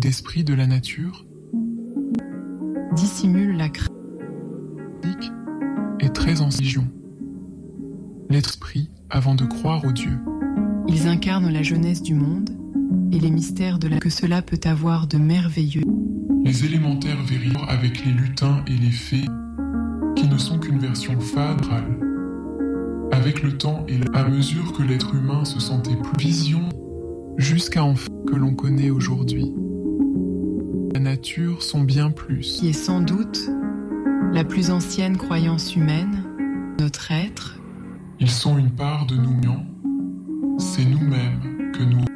d'esprit de la nature dissimule la crainte est très en religion. L'esprit avant de croire au Dieu. Ils incarnent la jeunesse du monde et les mystères de la que cela peut avoir de merveilleux. Les élémentaires véritables avec les lutins et les fées qui ne sont qu'une version fadrale. Avec le temps et à mesure que l'être humain se sentait plus vision jusqu'à enfin que l'on connaît aujourd'hui. La nature sont bien plus. Qui est sans doute la plus ancienne croyance humaine, notre être. Ils sont une part de nous-mêmes. C'est nous-mêmes que nous